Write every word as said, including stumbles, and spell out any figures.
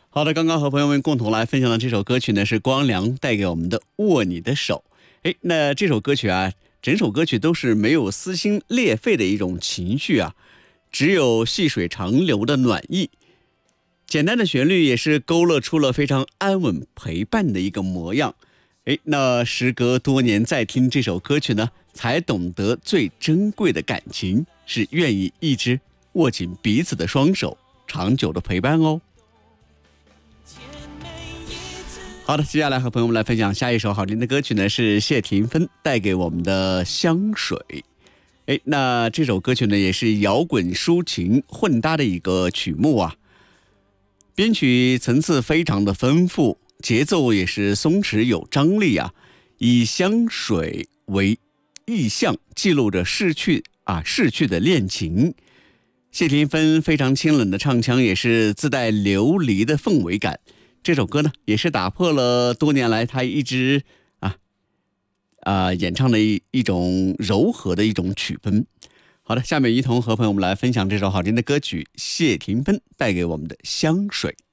好的，刚刚和朋友们共同来分享的这首歌曲呢，是光良带给我们的《握你的手》。哎，那这首歌曲啊，整首歌曲都是没有撕心裂肺的一种情绪啊，只有细水长流的暖意。简单的旋律也是勾勒出了非常安稳陪伴的一个模样。哎，那时隔多年再听这首歌曲呢，才懂得最珍贵的感情是愿意一直握紧彼此的双手，长久的陪伴哦。好的，接下来和朋友们来分享下一首好听的歌曲呢，是谢霆锋带给我们的香水。哎，那这首歌曲呢，也是摇滚抒情混搭的一个曲目啊，编曲层次非常的丰富，节奏也是松弛有张力啊，以香水为意象，记录着逝去啊逝去的恋情。谢霆锋非常清冷的唱腔，也是自带流离的氛围感。这首歌呢，也是打破了多年来他一直啊啊演唱的一一种柔和的一种曲风。好的，下面一同和朋友们来分享这首好听的歌曲，谢霆锋带给我们的香水。